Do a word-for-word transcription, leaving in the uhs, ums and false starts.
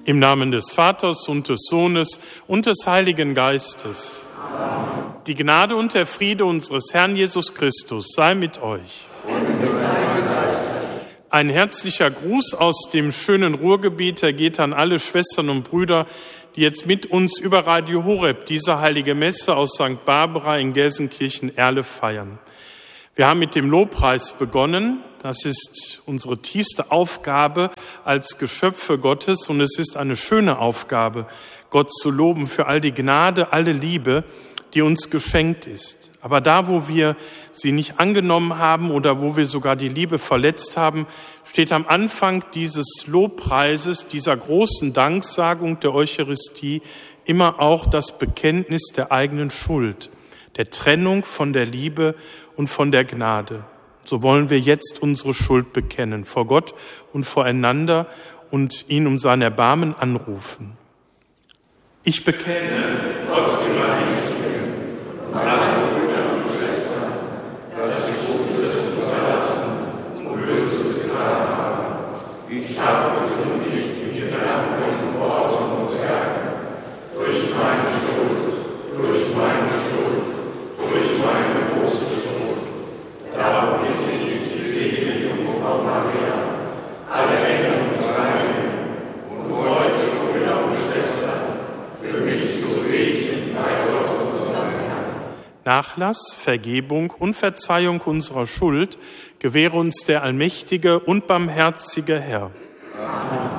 Im Namen des Vaters und des Sohnes und des Heiligen Geistes. Amen. Die Gnade und der Friede unseres Herrn Jesus Christus sei mit euch. Und mit deinem Geist. Ein herzlicher Gruß aus dem schönen Ruhrgebiet, der geht an alle Schwestern und Brüder, die jetzt mit uns über Radio Horeb diese heilige Messe aus Sankt Barbara in Gelsenkirchen-Erle feiern. Wir haben mit dem Lobpreis begonnen. Das ist unsere tiefste Aufgabe als Geschöpfe Gottes und es ist eine schöne Aufgabe, Gott zu loben für all die Gnade, alle Liebe, die uns geschenkt ist. Aber da, wo wir sie nicht angenommen haben oder wo wir sogar die Liebe verletzt haben, steht am Anfang dieses Lobpreises, dieser großen Danksagung der Eucharistie immer auch das Bekenntnis der eigenen Schuld, der Trennung von der Liebe und von der Gnade. So wollen wir jetzt unsere Schuld bekennen, vor Gott und voreinander und ihn um sein Erbarmen anrufen. Ich bekenne Gott, den Allmächtigen, und alle Brüder und Schwestern, dass ich Gutes verlassen und Böses getan habe. Ich habe gesündigt in Gedanken, Worten und Werken, durch meine Schuld, durch meine Schuld, durch meine große Schuld. Darum bitte ich die selige Jungfrau Maria, alle Engel und Heiligen und euch, Brüder und Schwestern, für mich zu beten bei Gott, unserem Herrn. Nachlass, Vergebung und Verzeihung unserer Schuld gewähre uns der allmächtige und barmherzige Herr. Amen.